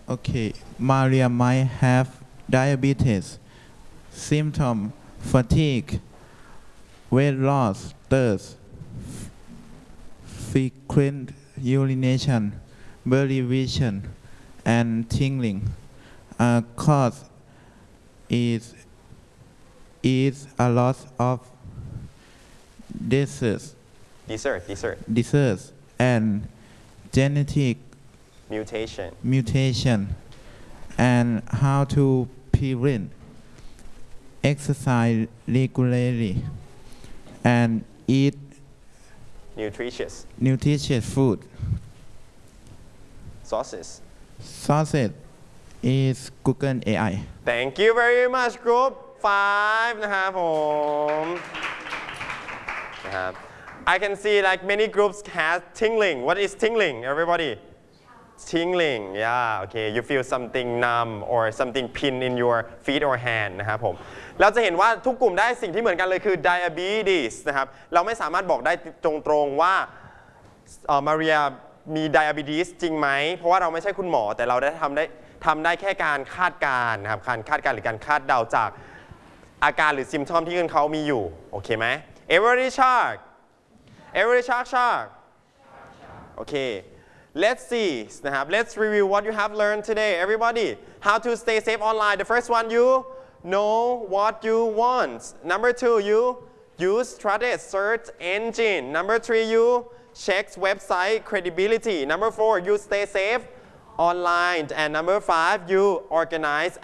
Okay, Maria might have diabetes, symptom, fatigue, weight loss, thirst, frequent urination, blurry vision, and tingling. Cause is a loss of desserts, and genetic mutation, and how to prevent. Exercise regularly and eat nutritious food. Sources is Google AI. Thank you very much group 5นะครับผมนะครับ I can see like many groups has tingling. What is tingling everybody? Tingling, yeah, okay. You feel something numb or something pin in your feet or hand นะครับผมเราจะเห็นว่าทุกกลุ่มได้สิ่งที่เหมือนกันเลยคือ diabetes นะครับเราไม่สามารถบอกได้ตรงๆว่ามาเรียมี diabetes จริงไหมเพราะว่าเราไม่ใช่คุณหมอแต่เราได้ทำได้แค่การคาดการณ์นะครับการคาดการณ์หรือการคาดเดาจากอาการหรือ symptom ที่เขามีอยู่โอเคไหม everybody shark โอเคLet's see นะครับ Let's review what you have learned today everybody how to stay safe online the first one you know what you want number 2 you use trusted search engine number 3 you check website credibility number 4 you stay safe online and number 5 you organize